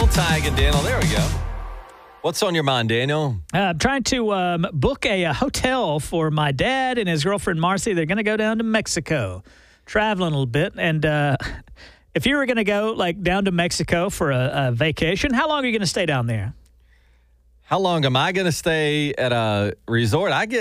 tagging Daniel. There we go. What's on your mind, Daniel? I'm trying to book a hotel for my dad and his girlfriend, Marcy. They're going to go down to Mexico, traveling a little bit. And if you were going to go down to Mexico for a vacation, how long are you going to stay down there? How long am I going to stay at a resort? I get